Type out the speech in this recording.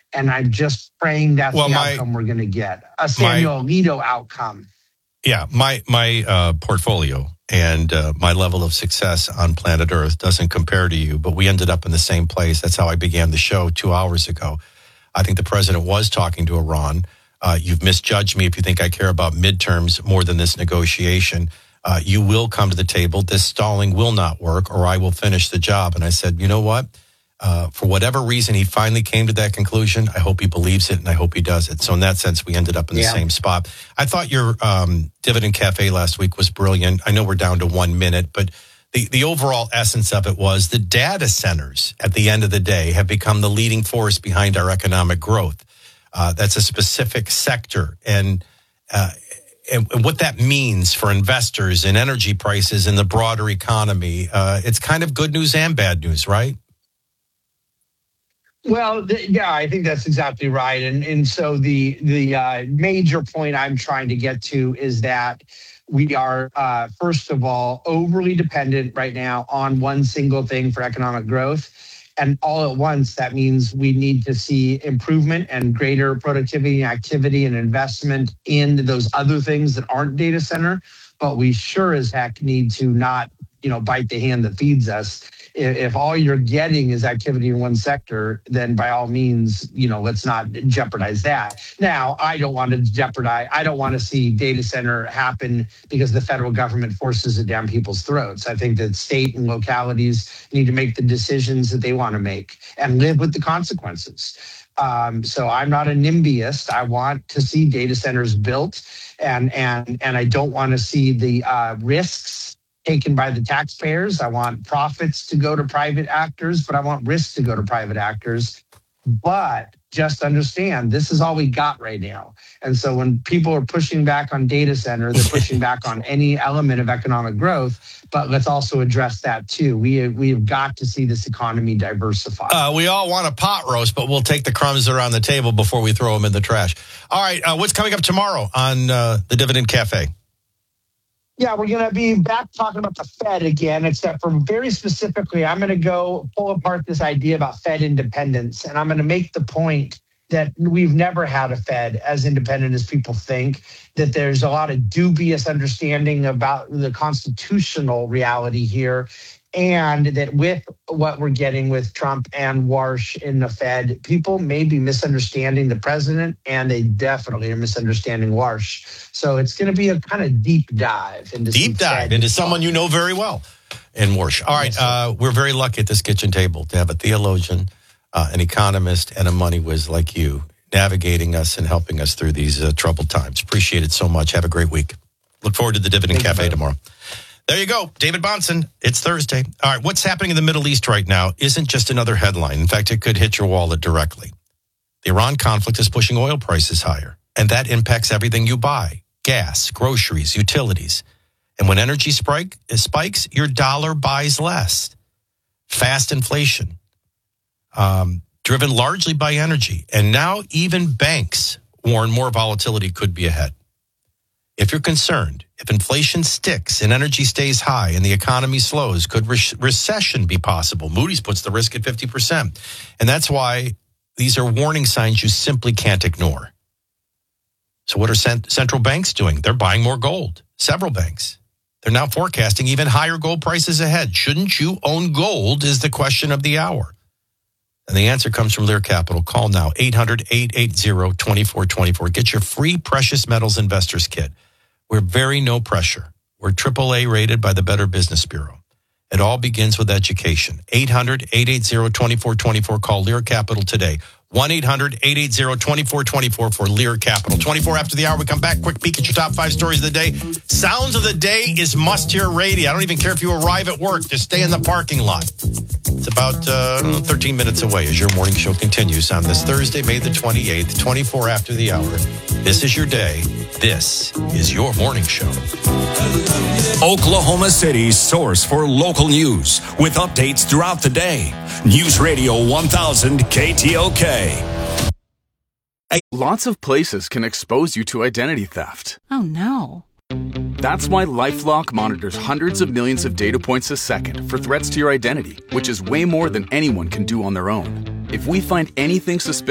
And I'm just praying that's the outcome we're going to get. A Samuel Alito outcome. Yeah, my portfolio and my level of success on planet Earth doesn't compare to you, but we ended up in the same place. That's how I began the show 2 hours ago. I think the president was talking to Iran. You've misjudged me if you think I care about midterms more than this negotiation. You will come to the table. This stalling will not work, or I will finish the job. And I said, you know what? For whatever reason, he finally came to that conclusion. I hope he believes it, and I hope he does it. So in that sense, we ended up in the same spot. I thought your Dividend Cafe last week was brilliant. I know we're down to 1 minute, but the overall essence of it was the data centers, at the end of the day, have become the leading force behind our economic growth. That's a specific sector. And what that means for investors and energy prices in the broader economy, it's kind of good news and bad news, right? Well, yeah, I think that's exactly right. And so the major point I'm trying to get to is that we are, first of all, overly dependent right now on one single thing for economic growth. And all at once, that means we need to see improvement and greater productivity and activity and investment in those other things that aren't data center. But we sure as heck need to not, bite the hand that feeds us. If all you're getting is activity in one sector, then by all means, let's not jeopardize that. Now, I don't want to see data center happen because the federal government forces it down people's throats. I think that state and localities need to make the decisions that they want to make and live with the consequences. So I'm not a NIMBYist. I want to see data centers built, and I don't want to see the risks taken by the taxpayers. I want profits to go to private actors, but I want risks to go to private actors. But just understand, this is all we got right now. And so when people are pushing back on data center, they're pushing back on any element of economic growth. But let's also address that too. We have got to see this economy diversify. We all want a pot roast, but we'll take the crumbs that are on the table before we throw them in the trash. All right, what's coming up tomorrow on the Dividend Cafe? Yeah, we're going to be back talking about the Fed again, except for very specifically, I'm going to go pull apart this idea about Fed independence. And I'm going to make the point that we've never had a Fed as independent as people think, that there's a lot of dubious understanding about the constitutional reality here, and that with what we're getting with Trump and Warsh in the Fed, people may be misunderstanding the president, and they definitely are misunderstanding Warsh. So it's going to be a kind of deep dive into someone you know very well in Warsh. All right, we're very lucky at this kitchen table to have a theologian, an economist, and a money whiz like you navigating us and helping us through these troubled times. Appreciate it so much. Have a great week. Look forward to the Dividend Cafe tomorrow. There you go. David Bahnsen. It's Thursday. All right. What's happening in the Middle East right now isn't just another headline. In fact, it could hit your wallet directly. The Iran conflict is pushing oil prices higher, and that impacts everything you buy: gas, groceries, utilities. And when energy spikes, your dollar buys less. Fast inflation, driven largely by energy. And now even banks warn more volatility could be ahead. If you're concerned, if inflation sticks and energy stays high and the economy slows, could recession be possible? Moody's puts the risk at 50%. And that's why these are warning signs you simply can't ignore. So what are central banks doing? They're buying more gold. Several banks. They're now forecasting even higher gold prices ahead. Shouldn't you own gold is the question of the hour. And the answer comes from Lear Capital. Call now, 800-880-2424. Get your free precious metals investors kit. We're very no pressure. We're AAA rated by the Better Business Bureau. It all begins with education. 800-880-2424. Call Lear Capital today. 1-800-880-2424 for Lear Capital. 24 after the hour, we come back. Quick peek at your top 5 stories of the day. Sounds of the day is must-hear radio. I don't even care if you arrive at work. Just stay in the parking lot. It's about 13 minutes away as your morning show continues on this Thursday, May the 28th, 24 after the hour. This is your day. This is your morning show. Oklahoma City's source for local news with updates throughout the day. News Radio 1000 KTOK. Lots of places can expose you to identity theft. Oh, no. That's why LifeLock monitors hundreds of millions of data points a second for threats to your identity, which is way more than anyone can do on their own. If we find anything suspicious,